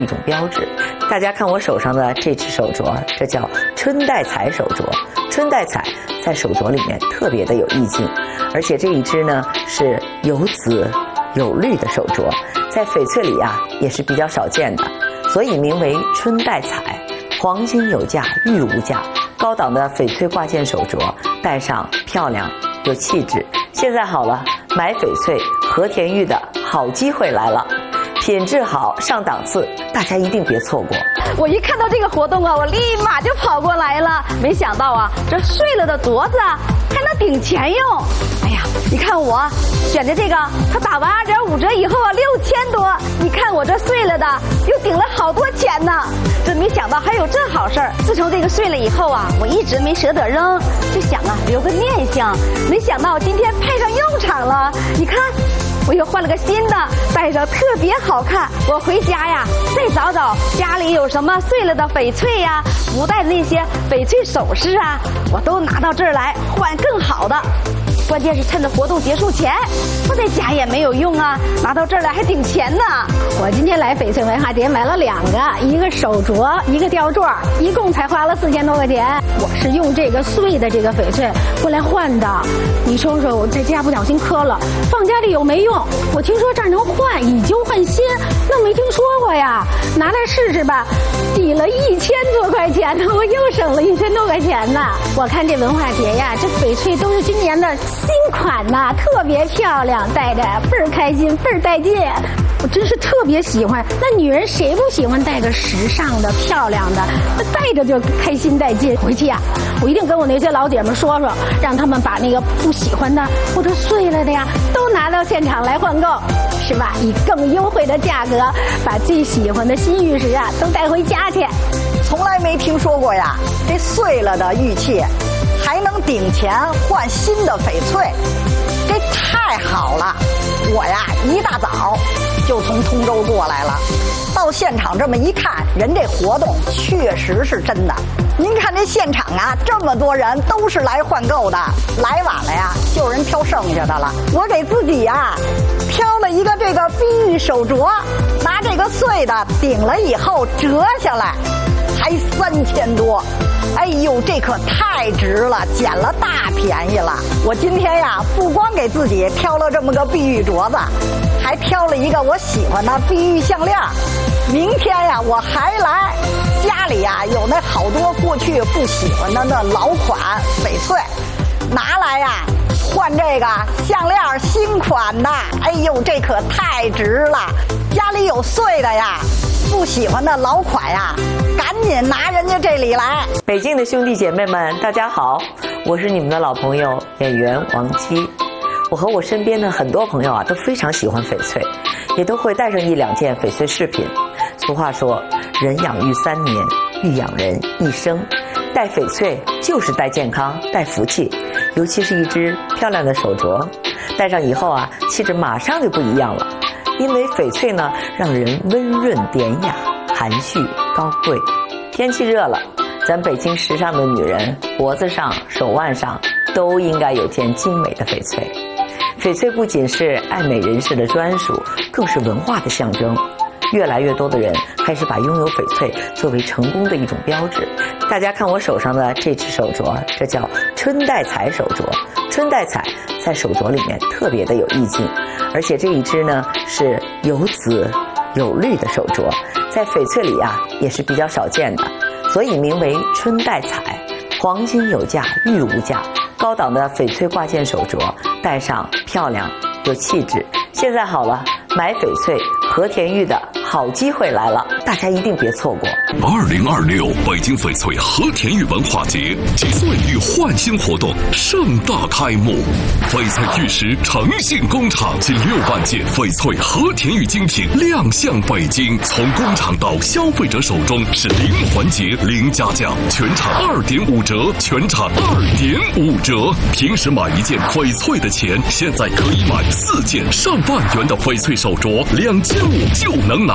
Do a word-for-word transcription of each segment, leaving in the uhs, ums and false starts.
一种标志。大家看我手上的这只手镯，这叫春带彩手镯。春带彩在手镯里面特别的有意境，而且这一只呢是有紫有绿的手镯，在翡翠里啊也是比较少见的，所以名为春带彩。黄金有价，玉无价，高档的翡翠挂件手镯，戴上漂亮有气质。现在好了，买翡翠和田玉的好机会来了，品质好上档次，大家一定别错过。 我一看到这个活动啊，我立马就跑过来了。没想到啊，这碎了的镯子还能顶钱用。哎呀，你看我选的这个，它打完二点五折以后啊，六千多。你看我这碎了的，又顶了好多钱呢。真没想到还有这好事儿。自从这个碎了以后啊，我一直没舍得扔，就想啊留个念想。没想到今天派上用场了。你看。我又换了个新的，戴上特别好看。我回家呀，再找找家里有什么碎了的翡翠呀，不戴的那些翡翠首饰啊，我都拿到这儿来换更好的。关键是趁着活动结束前，我在家也没有用啊，拿到这儿来还顶钱呢。 我今天来翡翠文化节买了两个，一个手镯，一个吊坠，一共才花了四千多块钱。我是用这个碎的这个翡翠过来换的。你说说，我在家不小心磕了，放家里有没用？我听说这儿能换，以旧换新，那没听说过呀。拿来试试吧，抵了一千多块钱呢，我又省了一千多块钱呢。我看这文化节呀，这翡翠都是今年的新款呐，特别漂亮，戴着倍儿开心，倍儿带劲。我真是特别喜欢。那女人谁不喜欢戴个时尚的、漂亮的？那戴着就开心带劲。回去呀、啊，我一定跟我那些老姐们说说，让他们把那个不喜欢的或者碎了的呀，都拿到现场来换购，是吧？以更优惠的价格，把最喜欢的新玉石啊都带回家去。 从来没听说过呀，这碎了的玉器还能顶钱换新的翡翠，这太好了！我呀一大早就从通州过来了，到现场这么一看，人这活动确实是真的。您看这现场啊，这么多人都是来换购的，来晚了呀，就有人挑剩下的了。我给自己呀挑了一个这个碧玉手镯，拿这个碎的顶了以后折下来，才三千多。哎呦，这可太值了，捡了大便宜了。我今天呀，不光给自己挑了这么个碧玉镯子，还挑了一个我喜欢的碧玉项链。明天呀，我还来，家里呀有那好多过去不喜欢的那老款翡翠，拿来呀换这个项链新款的。哎呦，这可太值了！家里有碎的呀，不喜欢的老款呀，赶紧拿人家这里来。 北京的兄弟姐妹们，大家好，我是你们的老朋友演员王姬。我和我身边的很多朋友啊，都非常喜欢翡翠，也都会带上一两件翡翠饰品。俗话说，人养玉三年，玉养人一生。戴翡翠就是带健康，带福气，尤其是一只漂亮的手镯，戴上以后啊，气质马上就不一样了。因为翡翠呢，让人温润典雅、含蓄高贵。天气热了，咱北京时尚的女人脖子上、手腕上都应该有件精美的翡翠。翡翠不仅是爱美人士的专属，更是文化的象征。越来越多的人开始把拥有翡翠作为成功的一种标志。大家看我手上的这只手镯，这叫春带彩手镯。春带彩在手镯里面特别的有意境，而且这一只呢是有紫有绿的手镯，在翡翠里啊也是比较少见的，所以名为春带彩。黄金有价，玉无价，高档的翡翠挂件手镯，戴上漂亮有气质。现在好了，买翡翠和田玉的好机会来了，大家一定别错过。 二零二六北京翡翠和田玉文化节及岁玉焕新活动盛大开幕，翡翠玉石诚信工厂近六万件翡翠和田玉精品亮相北京，从工厂到消费者手中是零环节零加价，全场二点五折，全场二点五折。平时买一件翡翠的钱，现在可以买四件上万元的翡翠手镯，两千五就能拿。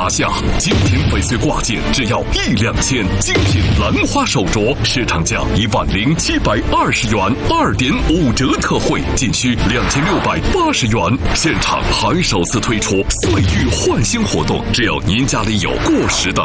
拿下。精品翡翠挂件只要一两千，精品兰花手镯市场价一万零七百二十元，二点五折特惠，仅需两千六百八十元。现场还首次推出岁玉换新活动，只要您家里有过时的